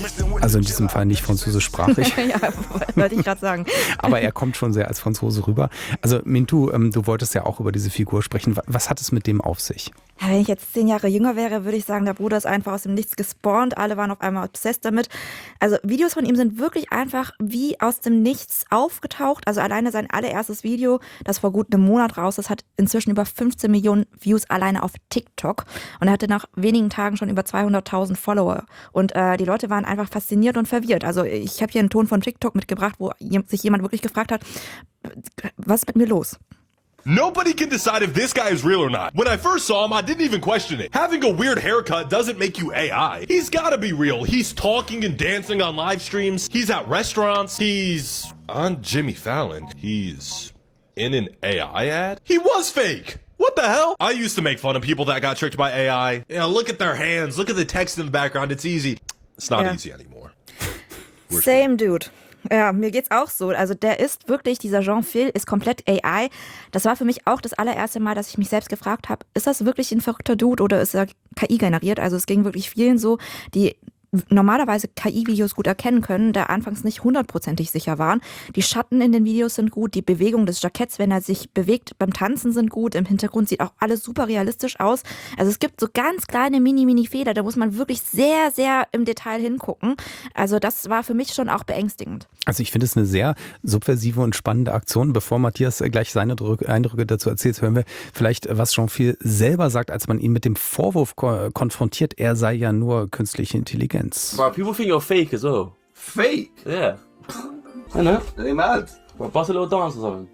Also in diesem Fall nicht französischsprachig. Ja, wollte ich gerade sagen. Aber er kommt schon sehr als Franzose rüber. Also Mintu, du wolltest ja auch über diese Figur sprechen. Was hat es mit dem auf sich? Ja, wenn ich jetzt 10 Jahre jünger wäre, würde ich sagen, der Bruder ist einfach aus dem Nichts gespawnt. Alle waren auf einmal obsessed damit. Also Videos von ihm sind wirklich einfach wie aus dem Nichts aufgetaucht. Also alleine sein allererstes Video, das vor gut einem Monat raus ist, hat inzwischen über 15 Millionen Views alleine auf TikTok. Und er hatte nach wenigen Tagen schon über 200.000 Follower. Und die Leute waren einfach fasziniert und verwirrt. Also ich habe hier einen Ton von TikTok mitgebracht, wo sich jemand wirklich gefragt hat, was ist mit mir los? Nobody can decide if this guy is real or not. When I first saw him, I didn't even question it. Having a weird haircut doesn't make you AI. He's gotta be real. He's talking and dancing on live streams. He's at restaurants. He's on Jimmy Fallon. He's in an AI ad. He was fake. What the hell? I used to make fun of people that got tricked by AI. You know, look at their hands. Look at the text in the background. It's easy. It's not easy anymore. Same dude. Ja, mir geht's auch so. Also der ist wirklich, dieser Jean-Phil ist komplett AI. Das war für mich auch das allererste Mal, dass ich mich selbst gefragt habe, ist das wirklich ein verrückter Dude oder ist er KI generiert? Also es ging wirklich vielen so, die normalerweise KI-Videos gut erkennen können, da anfangs nicht 100%ig sicher waren. Die Schatten in den Videos sind gut, die Bewegung des Jacketts, wenn er sich bewegt beim Tanzen, sind gut. Im Hintergrund sieht auch alles super realistisch aus. Also es gibt so ganz kleine Mini-Fehler, da muss man wirklich sehr, sehr im Detail hingucken. Also das war für mich schon auch beängstigend. Also ich finde es eine sehr subversive und spannende Aktion. Bevor Matthias gleich seine Eindrücke dazu erzählt, hören wir vielleicht, was Jean-Phil selber sagt, als man ihn mit dem Vorwurf konfrontiert, er sei ja nur künstliche Intelligenz. Bro, people think you're fake as well. Fake? Yeah. I know. They mad. Bro, bust a little dance or something.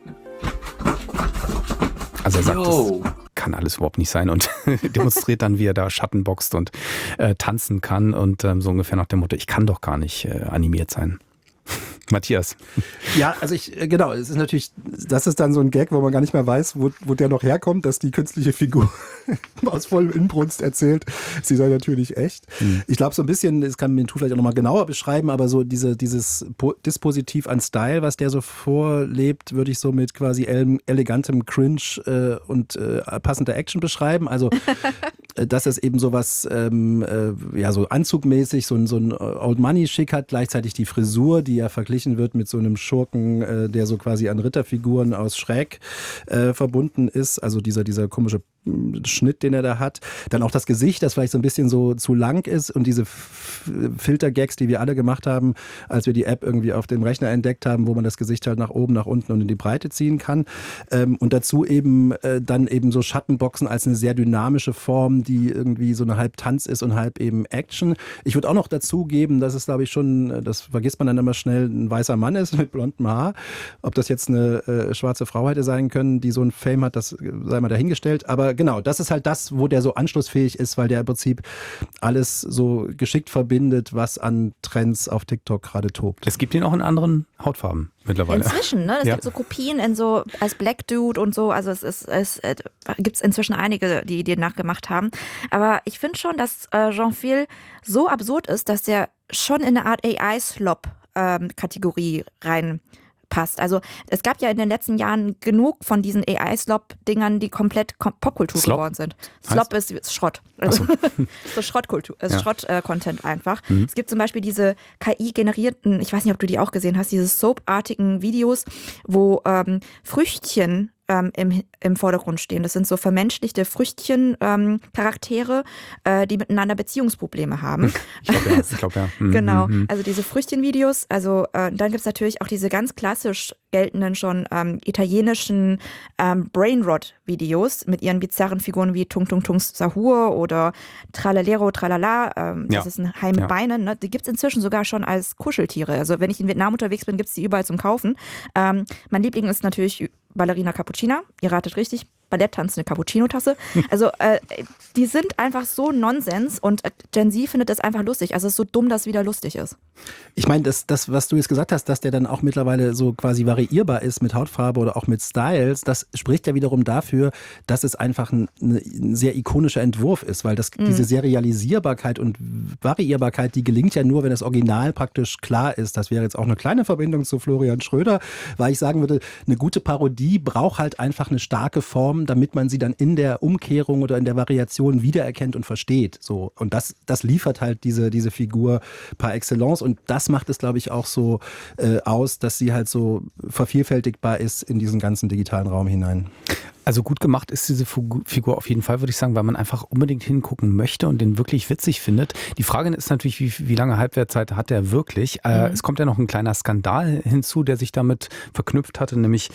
Also er sagt, das kann alles überhaupt nicht sein und demonstriert dann, wie er da Schatten boxt und tanzen kann und so ungefähr nach dem Motto, ich kann doch gar nicht animiert sein. Matthias. Ja, also genau, es ist natürlich, das ist dann so ein Gag, wo man gar nicht mehr weiß, wo der noch herkommt, dass die künstliche Figur aus vollem Inbrunst erzählt, sie sei natürlich echt. Ich glaube so ein bisschen, das kann Mintu vielleicht auch nochmal genauer beschreiben, aber so dieses Dispositiv an Style, was der so vorlebt, würde ich so mit quasi elegantem Cringe und passender Action beschreiben. Also, dass es eben sowas, ja, so anzugmäßig, so ein Old-Money-Schick hat, gleichzeitig die Frisur, die ja verglichen wird mit so einem Schurken, der so quasi an Ritterfiguren aus Shrek verbunden ist. Also dieser komische Schnitt, den er da hat. Dann auch das Gesicht, das vielleicht so ein bisschen so zu lang ist und diese Filter-Gags, die wir alle gemacht haben, als wir die App irgendwie auf dem Rechner entdeckt haben, wo man das Gesicht halt nach oben, nach unten und in die Breite ziehen kann. Und dazu eben dann eben so Schattenboxen als eine sehr dynamische Form, die irgendwie so eine halb Tanz ist und halb eben Action. Ich würde auch noch dazu geben, dass es, glaube ich, schon, das vergisst man dann immer schnell, ein weißer Mann ist mit blondem Haar. Ob das jetzt eine schwarze Frau hätte sein können, die so ein Fame hat, das sei mal dahingestellt. Aber genau, das ist halt das, wo der so anschlussfähig ist, weil der im Prinzip alles so geschickt verbindet, was an Trends auf TikTok gerade tobt. Es gibt ihn auch in anderen Hautfarben mittlerweile. Inzwischen, ne? Es gibt so Kopien in so als Black Dude und so. Also es gibt es inzwischen einige, die nachgemacht haben. Aber ich finde schon, dass Jean-Phil so absurd ist, dass der schon in eine Art AI-Slop-Kategorie reinpasst. Also es gab ja in den letzten Jahren genug von diesen AI-Slop-Dingern, die komplett Popkultur geworden sind. Slop ist Schrott. Also, so Schrottkultur, Schrott-Content einfach. Es gibt zum Beispiel diese KI-generierten, ich weiß nicht, ob du die auch gesehen hast, diese Soap-artigen Videos, wo Früchtchen im Vordergrund stehen. Das sind so vermenschlichte Früchtchen-Charaktere, die miteinander Beziehungsprobleme haben. Ich glaube, ja. Genau, also diese Früchtchen-Videos. Also dann gibt es natürlich auch diese ganz klassisch geltenden schon italienischen Brainrot-Videos mit ihren bizarren Figuren wie Tung Tung Tungs Sahur oder Tralalero Tralala. Das ist ein Hai mit Beinen. Ne? Die gibt es inzwischen sogar schon als Kuscheltiere. Also wenn ich in Vietnam unterwegs bin, gibt es die überall zum Kaufen. Mein Liebling ist natürlich Ballerina Cappuccina, ihr ratet richtig, Balletttanzende Cappuccino-Tasse. Also die sind einfach so Nonsens und Gen Z findet das einfach lustig. Also es ist so dumm, dass es wieder lustig ist. Ich meine, das, was du jetzt gesagt hast, dass der dann auch mittlerweile so quasi variierbar ist mit Hautfarbe oder auch mit Styles, das spricht ja wiederum dafür, dass es einfach ein sehr ikonischer Entwurf ist, weil diese Serialisierbarkeit und Variierbarkeit, die gelingt ja nur, wenn das Original praktisch klar ist. Das wäre jetzt auch eine kleine Verbindung zu Florian Schröder, weil ich sagen würde, eine gute Parodie braucht halt einfach eine starke Form, kommen, damit man sie dann in der Umkehrung oder in der Variation wiedererkennt und versteht. So. Und das liefert halt diese Figur par excellence und das macht es, glaube ich, auch so aus, dass sie halt so vervielfältigbar ist in diesen ganzen digitalen Raum hinein. Also gut gemacht ist diese Figur auf jeden Fall, würde ich sagen, weil man einfach unbedingt hingucken möchte und den wirklich witzig findet. Die Frage ist natürlich, wie lange Halbwertzeit hat der wirklich? Es kommt ja noch ein kleiner Skandal hinzu, der sich damit verknüpft hatte, nämlich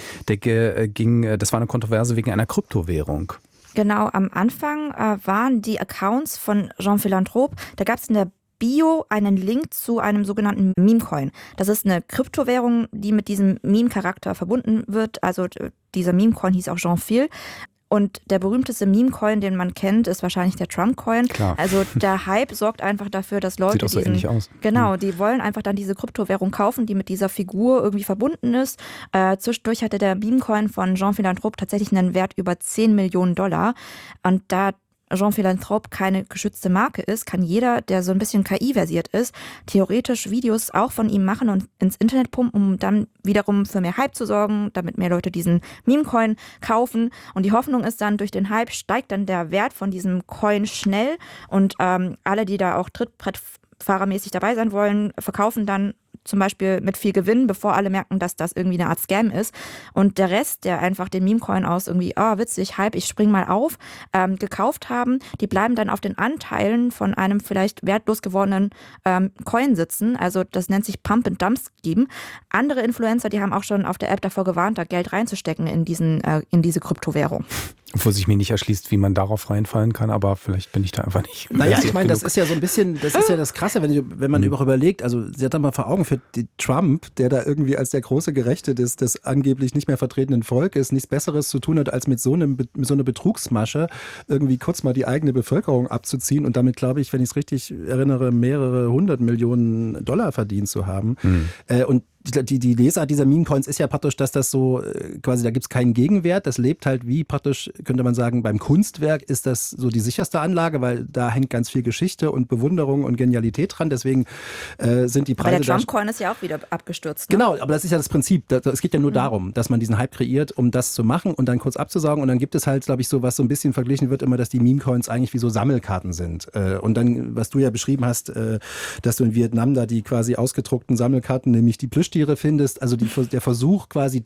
das war eine Kontroverse wegen einer Kryptowährung. Genau, am Anfang waren die Accounts von Jean Philanthrope, da gab es in der Bio einen Link zu einem sogenannten Meme-Coin. Das ist eine Kryptowährung, die mit diesem Meme-Charakter verbunden wird. Also dieser Meme-Coin hieß auch Jean Phil. Und der berühmteste Meme-Coin, den man kennt, ist wahrscheinlich der Trump-Coin. Klar. Also der Hype sorgt einfach dafür, dass Leute Sieht auch so ähnlich aus. Genau, die wollen einfach dann diese Kryptowährung kaufen, die mit dieser Figur irgendwie verbunden ist. Zwischendurch hatte der Meme-Coin von Jean Philanthrope tatsächlich einen Wert über 10 Millionen $. Und da Jean Philanthrope keine geschützte Marke ist, kann jeder, der so ein bisschen KI-versiert ist, theoretisch Videos auch von ihm machen und ins Internet pumpen, um dann wiederum für mehr Hype zu sorgen, damit mehr Leute diesen Meme-Coin kaufen. Und die Hoffnung ist dann, durch den Hype steigt dann der Wert von diesem Coin schnell und alle, die da auch trittbrettfahrermäßig dabei sein wollen, verkaufen dann zum Beispiel mit viel Gewinn, bevor alle merken, dass das irgendwie eine Art Scam ist. Und der Rest, der einfach den Meme-Coin aus irgendwie, witzig, Hype, ich spring mal auf, gekauft haben, die bleiben dann auf den Anteilen von einem vielleicht wertlos gewordenen Coin sitzen. Also das nennt sich Pump and Dump Scheme. Andere Influencer, die haben auch schon auf der App davor gewarnt, da Geld reinzustecken in diese Kryptowährung. Obwohl sich mir nicht erschließt, wie man darauf reinfallen kann, aber vielleicht bin ich da einfach nicht. Naja, ich meine, das ist ja so ein bisschen, das ist ja das Krasse, wenn man überlegt, also sie hat da mal vor Augen für die Trump, der da irgendwie als der große Gerechte des angeblich nicht mehr vertretenen Volkes nichts Besseres zu tun hat, als mit so einer Betrugsmasche irgendwie kurz mal die eigene Bevölkerung abzuziehen und damit, glaube ich, wenn ich es richtig erinnere, mehrere 100 Millionen $ verdient zu haben. Und die Lesart dieser Meme-Coins ist ja praktisch, dass das so quasi, da gibt es keinen Gegenwert. Das lebt halt wie praktisch, könnte man sagen, beim Kunstwerk ist das so die sicherste Anlage, weil da hängt ganz viel Geschichte und Bewunderung und Genialität dran. Deswegen sind die Preise. Aber der Trump-Coin ist ja auch wieder abgestürzt. Ne? Genau, aber das ist ja das Prinzip. Es geht ja nur darum, dass man diesen Hype kreiert, um das zu machen und dann kurz abzusaugen. Und dann gibt es halt, glaube ich, so, was so ein bisschen verglichen wird immer, dass die Meme-Coins eigentlich wie so Sammelkarten sind. Und dann, was du ja beschrieben hast, dass du in Vietnam da die quasi ausgedruckten Sammelkarten, nämlich die Plüschtiere findest, also der Versuch quasi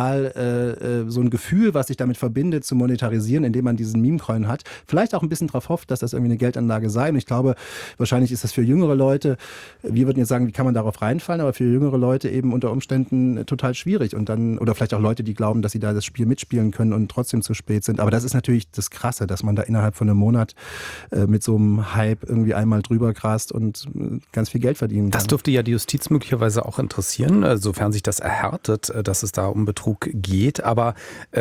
digital so ein Gefühl, was sich damit verbindet, zu monetarisieren, indem man diesen Meme-Coin hat. Vielleicht auch ein bisschen darauf hofft, dass das irgendwie eine Geldanlage sei. Und ich glaube, wahrscheinlich ist das für jüngere Leute, wir würden jetzt sagen, wie kann man darauf reinfallen, aber für jüngere Leute eben unter Umständen total schwierig. Und dann, oder vielleicht auch Leute, die glauben, dass sie da das Spiel mitspielen können und trotzdem zu spät sind. Aber das ist natürlich das Krasse, dass man da innerhalb von einem Monat mit so einem Hype irgendwie einmal drüber grast und ganz viel Geld verdienen kann. Das dürfte ja die Justiz möglicherweise auch interessieren, sofern sich das erhärtet, dass es da um Betrug geht. Aber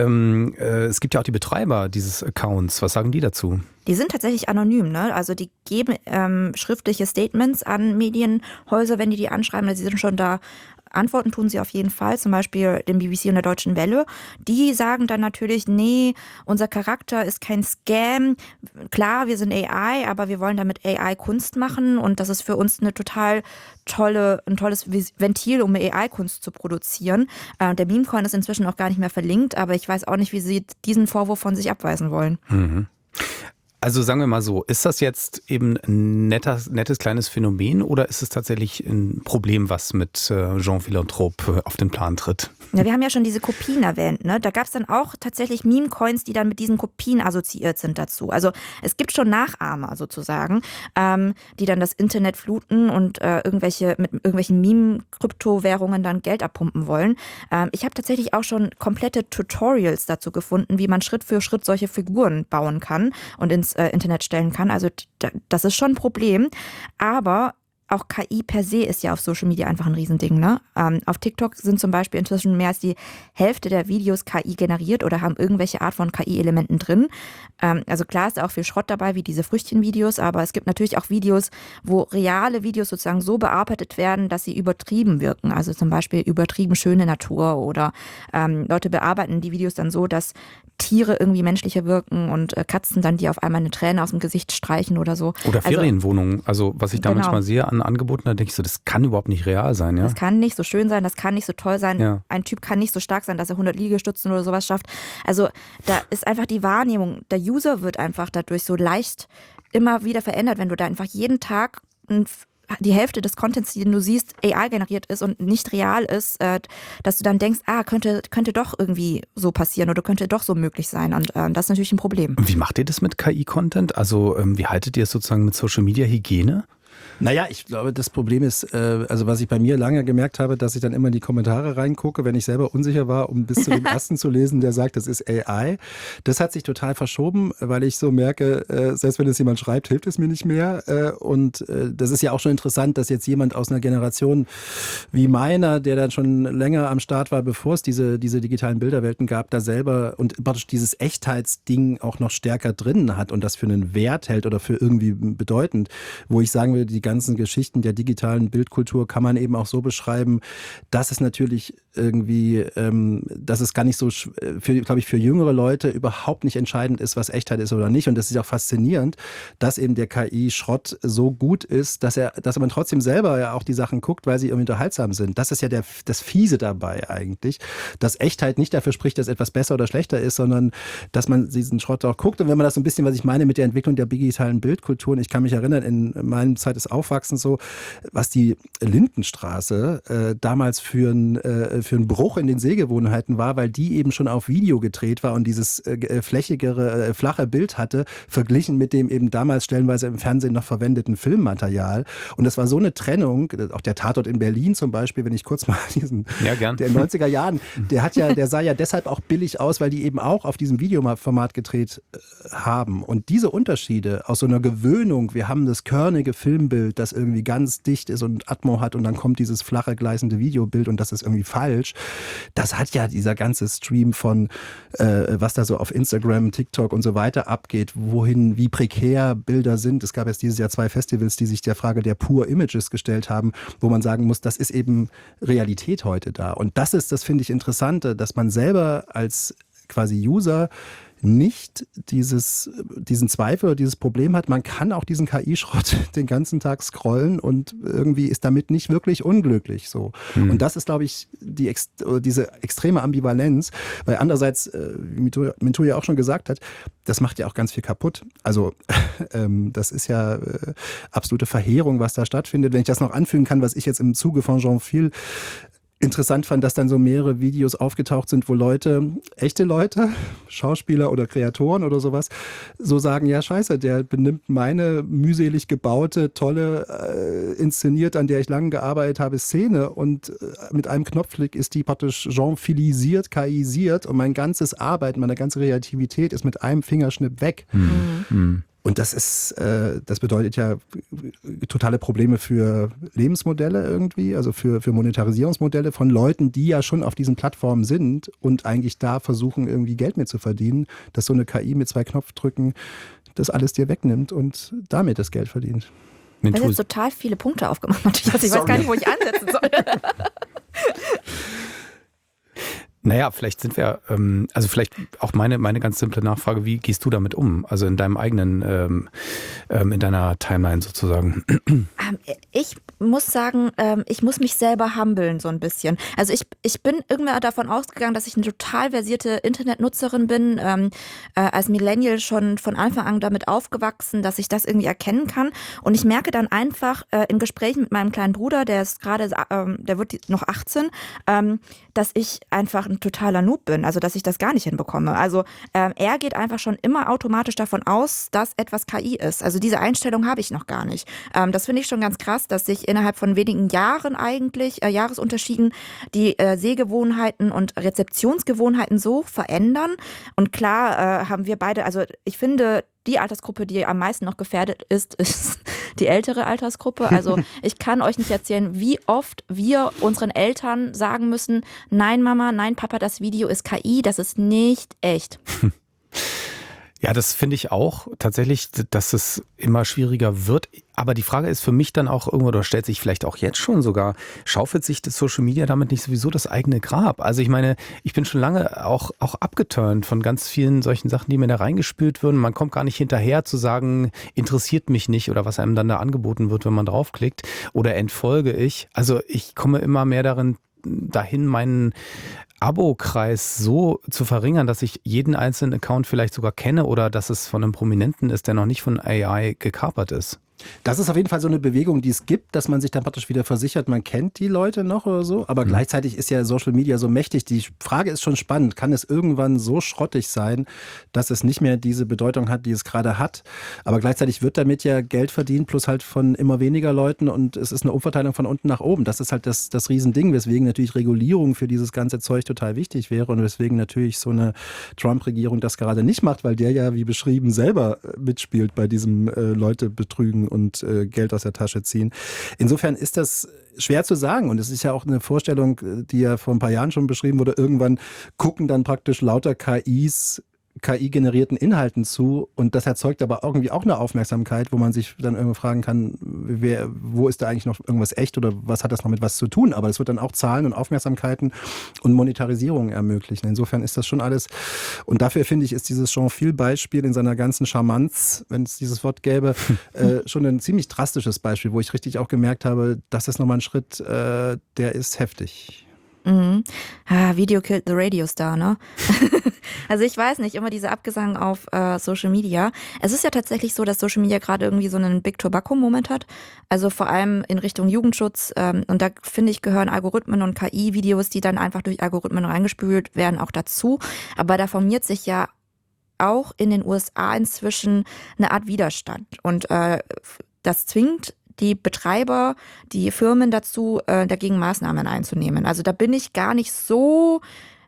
es gibt ja auch die Betreiber dieses Accounts. Was sagen die dazu? Die sind tatsächlich anonym, ne? Also die geben schriftliche Statements an Medienhäuser, wenn die anschreiben. Also sie sind schon da. Antworten tun sie auf jeden Fall, zum Beispiel dem BBC und der Deutschen Welle. Die sagen dann natürlich, nee, unser Charakter ist kein Scam. Klar, wir sind AI, aber wir wollen damit AI Kunst machen und das ist für uns eine total ein tolles Ventil, um AI-Kunst zu produzieren. Der Meme-Coin ist inzwischen auch gar nicht mehr verlinkt, aber ich weiß auch nicht, wie sie diesen Vorwurf von sich abweisen wollen. Mhm. Also sagen wir mal so, ist das jetzt eben ein nettes kleines Phänomen oder ist es tatsächlich ein Problem, was mit Jean Philanthrope auf den Plan tritt? Ja, wir haben ja schon diese Kopien erwähnt, ne? Da gab es dann auch tatsächlich Meme-Coins, die dann mit diesen Kopien assoziiert sind dazu. Also es gibt schon Nachahmer sozusagen, die dann das Internet fluten und mit irgendwelchen Meme-Kryptowährungen dann Geld abpumpen wollen. Ich habe tatsächlich auch schon komplette Tutorials dazu gefunden, wie man Schritt für Schritt solche Figuren bauen kann und ins Internet stellen kann. Also das ist schon ein Problem. Aber auch KI per se ist ja auf Social Media einfach ein Riesending, ne? Auf TikTok sind zum Beispiel inzwischen mehr als die Hälfte der Videos KI generiert oder haben irgendwelche Art von KI-Elementen drin. Also klar ist auch viel Schrott dabei, wie diese Früchtchen-Videos, aber es gibt natürlich auch Videos, wo reale Videos sozusagen so bearbeitet werden, dass sie übertrieben wirken. Also zum Beispiel übertrieben schöne Natur oder Leute bearbeiten die Videos dann so, dass Tiere irgendwie menschlicher wirken und Katzen dann, die auf einmal eine Träne aus dem Gesicht streichen oder so. Oder Ferienwohnungen. Also was ich da manchmal sehe an Sachen angeboten, da denke ich so, das kann überhaupt nicht real sein. Ja? Das kann nicht so schön sein, das kann nicht so toll sein. Ja. Ein Typ kann nicht so stark sein, dass er 100 Liegestützen oder sowas schafft. Also da ist einfach die Wahrnehmung, der User wird einfach dadurch so leicht immer wieder verändert, wenn du da einfach jeden Tag die Hälfte des Contents, den du siehst, AI generiert ist und nicht real ist, dass du dann denkst, könnte doch irgendwie so passieren oder könnte doch so möglich sein. Und das ist natürlich ein Problem. Und wie macht ihr das mit KI-Content? Also wie haltet ihr es sozusagen mit Social-Media-Hygiene? Naja, ich glaube, das Problem ist, also was ich bei mir lange gemerkt habe, dass ich dann immer in die Kommentare reingucke, wenn ich selber unsicher war, um bis zu dem ersten zu lesen, der sagt, das ist AI. Das hat sich total verschoben, weil ich so merke, selbst wenn es jemand schreibt, hilft es mir nicht mehr. Und das ist ja auch schon interessant, dass jetzt jemand aus einer Generation wie meiner, der dann schon länger am Start war, bevor es diese digitalen Bilderwelten gab, da selber und praktisch dieses Echtheitsding auch noch stärker drin hat und das für einen Wert hält oder für irgendwie bedeutend, wo ich sagen will, die ganzen Geschichten der digitalen Bildkultur kann man eben auch so beschreiben, dass es natürlich irgendwie, dass es gar nicht so, glaube ich, für jüngere Leute überhaupt nicht entscheidend ist, was Echtheit ist oder nicht. Und das ist auch faszinierend, dass eben der KI-Schrott so gut ist, dass man trotzdem selber ja auch die Sachen guckt, weil sie irgendwie unterhaltsam sind. Das ist ja das Fiese dabei eigentlich, dass Echtheit nicht dafür spricht, dass etwas besser oder schlechter ist, sondern dass man diesen Schrott auch guckt. Und wenn man das so ein bisschen, was ich meine mit der Entwicklung der digitalen Bildkultur, und ich kann mich erinnern, in meiner Zeit des Aufwachsens so, was die Lindenstraße damals für einen Bruch in den Sehgewohnheiten war, weil die eben schon auf Video gedreht war und dieses flächigere, flache Bild hatte, verglichen mit dem eben damals stellenweise im Fernsehen noch verwendeten Filmmaterial. Und das war so eine Trennung, auch der Tatort in Berlin zum Beispiel, wenn ich kurz mal diesen, gern. der in den 90er Jahren, der sah ja deshalb auch billig aus, weil die eben auch auf diesem Videoformat gedreht haben. Und diese Unterschiede aus so einer Gewöhnung, wir haben das körnige Filmbild, das irgendwie ganz dicht ist und Atmo hat und dann kommt dieses flache, gleißende Videobild und das ist irgendwie falsch. Das hat ja dieser ganze Stream von, was da so auf Instagram, TikTok und so weiter abgeht, wie prekär Bilder sind. Es gab jetzt dieses Jahr 2 Festivals, die sich der Frage der Pure Images gestellt haben, wo man sagen muss, das ist eben Realität heute da. Und das finde ich interessant, dass man selber als quasi User nicht diesen Zweifel oder dieses Problem hat, man kann auch diesen KI-Schrott den ganzen Tag scrollen und irgendwie ist damit nicht wirklich unglücklich. So. Und das ist, glaube ich, diese extreme Ambivalenz, weil andererseits, wie Mintu ja auch schon gesagt hat, das macht ja auch ganz viel kaputt. Also das ist ja absolute Verheerung, was da stattfindet. Wenn ich das noch anfügen kann, was ich jetzt im Zuge von Jean-Phil interessant fand, dass dann so mehrere Videos aufgetaucht sind, wo echte Leute, Schauspieler oder Kreatoren oder sowas, so sagen, ja scheiße, der benimmt meine mühselig gebaute, tolle, inszeniert, an der ich lange gearbeitet habe, Szene und mit einem Knopfklick ist die praktisch Jean-Philisiert, KI-siert und mein ganzes Arbeiten, meine ganze Kreativität ist mit einem Fingerschnipp weg. Und das bedeutet ja totale Probleme für Lebensmodelle irgendwie, also für Monetarisierungsmodelle von Leuten, die ja schon auf diesen Plattformen sind und eigentlich da versuchen, irgendwie Geld mit zu verdienen, dass so eine KI mit 2 Knopfdrücken das alles dir wegnimmt und damit das Geld verdient. Du hast jetzt total viele Punkte aufgemacht, Matthias. Ich weiß gar nicht, wo ich ansetzen soll. Naja, vielleicht sind wir, also vielleicht auch meine ganz simple Nachfrage, wie gehst du damit um? Also in deinem eigenen, in deiner Timeline sozusagen. Ich muss sagen, ich muss mich selber humbeln so ein bisschen. Also ich bin irgendwann davon ausgegangen, dass ich eine total versierte Internetnutzerin bin, als Millennial schon von Anfang an damit aufgewachsen, dass ich das irgendwie erkennen kann. Und ich merke dann einfach in Gesprächen mit meinem kleinen Bruder, der ist gerade, der wird noch 18, dass ich einfach ein totaler Noob bin, also dass ich das gar nicht hinbekomme. Also er geht einfach schon immer automatisch davon aus, dass etwas KI ist. Also diese Einstellung habe ich noch gar nicht. Das finde ich schon ganz krass, dass sich innerhalb von wenigen Jahren eigentlich, Jahresunterschieden, die Sehgewohnheiten und Rezeptionsgewohnheiten so verändern. Und klar haben wir beide, also ich finde, die Altersgruppe, die am meisten noch gefährdet ist die ältere Altersgruppe. Also ich kann euch nicht erzählen, wie oft wir unseren Eltern sagen müssen, nein Mama, nein Papa, das Video ist KI, das ist nicht echt. Ja, das finde ich auch tatsächlich, dass es immer schwieriger wird. Aber die Frage ist für mich dann auch irgendwo, oder stellt sich vielleicht auch jetzt schon sogar, schaufelt sich das Social Media damit nicht sowieso das eigene Grab? Also ich meine, ich bin schon lange auch abgeturnt von ganz vielen solchen Sachen, die mir da reingespült würden. Man kommt gar nicht hinterher zu sagen, interessiert mich nicht oder was einem dann da angeboten wird, wenn man draufklickt oder entfolge ich. Also ich komme immer mehr dahin, meinen Abo-Kreis so zu verringern, dass ich jeden einzelnen Account vielleicht sogar kenne oder dass es von einem Prominenten ist, der noch nicht von AI gekapert ist. Das ist auf jeden Fall so eine Bewegung, die es gibt, dass man sich dann praktisch wieder versichert, man kennt die Leute noch oder so. Aber gleichzeitig ist ja Social Media so mächtig. Die Frage ist schon spannend. Kann es irgendwann so schrottig sein, dass es nicht mehr diese Bedeutung hat, die es gerade hat? Aber gleichzeitig wird damit ja Geld verdient, plus halt von immer weniger Leuten. Und es ist eine Umverteilung von unten nach oben. Das ist halt das Riesending, weswegen natürlich Regulierung für dieses ganze Zeug total wichtig wäre. Und weswegen natürlich so eine Trump-Regierung das gerade nicht macht, weil der ja, wie beschrieben, selber mitspielt bei diesem Leute betrügen und Geld aus der Tasche ziehen. Insofern ist das schwer zu sagen und es ist ja auch eine Vorstellung, die ja vor ein paar Jahren schon beschrieben wurde. Irgendwann gucken dann praktisch lauter KI-generierten Inhalten zu und das erzeugt aber irgendwie auch eine Aufmerksamkeit, wo man sich dann irgendwie fragen kann, wo ist da eigentlich noch irgendwas echt oder was hat das noch mit was zu tun? Aber es wird dann auch Zahlen und Aufmerksamkeiten und Monetarisierung ermöglichen. Insofern ist das schon alles und dafür finde ich, ist dieses Jean-Phil-Beispiel in seiner ganzen Charmanz, wenn es dieses Wort gäbe, schon ein ziemlich drastisches Beispiel, wo ich richtig auch gemerkt habe, das ist nochmal ein Schritt, der ist heftig. Mhm. Video killed the Radio Star, ne? Also ich weiß nicht, immer diese Abgesang auf Social Media. Es ist ja tatsächlich so, dass Social Media gerade irgendwie so einen Big Tobacco-Moment hat. Also vor allem in Richtung Jugendschutz. Und da finde ich, gehören Algorithmen und KI-Videos, die dann einfach durch Algorithmen reingespült werden, auch dazu. Aber da formiert sich ja auch in den USA inzwischen eine Art Widerstand. Und das zwingt die Betreiber, die Firmen dazu, dagegen Maßnahmen einzunehmen. Also da bin ich gar nicht so,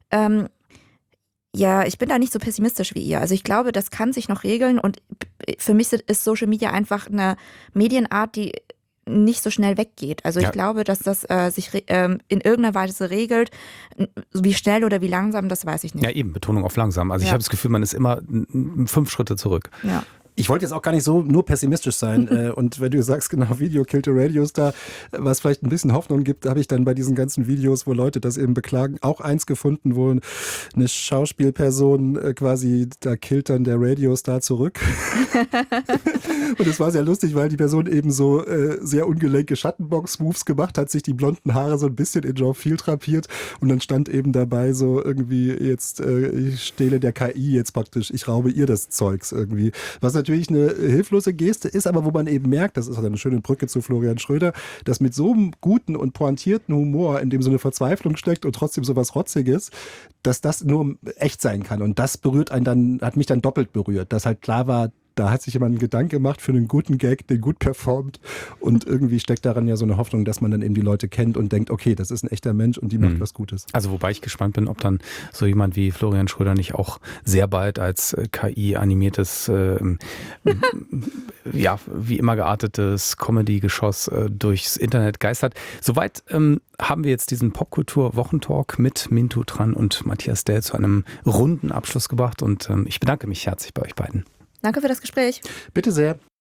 ich bin da nicht so pessimistisch wie ihr. Also ich glaube, das kann sich noch regeln und für mich ist Social Media einfach eine Medienart, die nicht so schnell weggeht. Also ich glaube, dass das sich in irgendeiner Weise regelt. Wie schnell oder wie langsam, das weiß ich nicht. Ja, eben, Betonung auf langsam. Also ich habe das Gefühl, man ist immer 5 Schritte zurück. Ja. Ich wollte jetzt auch gar nicht so nur pessimistisch sein. Und wenn du sagst, genau, Video killed the Radio Star, was vielleicht ein bisschen Hoffnung gibt, habe ich dann bei diesen ganzen Videos, wo Leute das eben beklagen, auch eins gefunden, wo eine Schauspielperson quasi, da killt dann der Radiostar zurück. Und es war sehr lustig, weil die Person eben so sehr ungelenke Schattenbox-Moves gemacht hat, sich die blonden Haare so ein bisschen in Jean-Phil drapiert und dann stand eben dabei so irgendwie jetzt, ich stehle der KI jetzt praktisch, ich raube ihr das Zeugs irgendwie. Was natürlich eine hilflose Geste ist, aber wo man eben merkt, das ist auch eine schöne Brücke zu Florian Schröder, dass mit so einem guten und pointierten Humor, in dem so eine Verzweiflung steckt und trotzdem so was Rotziges, dass das nur echt sein kann. Und das berührt einen dann, hat mich dann doppelt berührt, dass halt klar war, da hat sich jemand einen Gedanken gemacht für einen guten Gag, den gut performt und irgendwie steckt daran ja so eine Hoffnung, dass man dann eben die Leute kennt und denkt, okay, das ist ein echter Mensch und die macht was Gutes. Also wobei ich gespannt bin, ob dann so jemand wie Florian Schröder nicht auch sehr bald als KI-animiertes, wie immer geartetes Comedy-Geschoss durchs Internet geistert. Soweit haben wir jetzt diesen Popkultur-Wochentalk mit Mintu Tran und Matthias Dell zu einem runden Abschluss gebracht und ich bedanke mich herzlich bei euch beiden. Danke für das Gespräch. Bitte sehr.